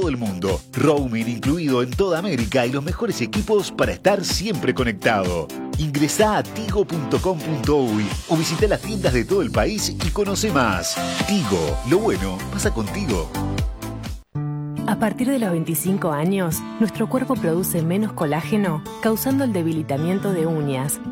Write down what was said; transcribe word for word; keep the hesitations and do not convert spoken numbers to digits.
todo el mundo. Roaming incluido en toda América y los mejores equipos para estar siempre conectado. Ingresá a tigo punto com punto uy o visita las tiendas de todo el país y conoce más. Tigo, lo bueno pasa contigo. A partir de los veinticinco años, nuestro cuerpo produce menos colágeno, causando el debilitamiento de uñas,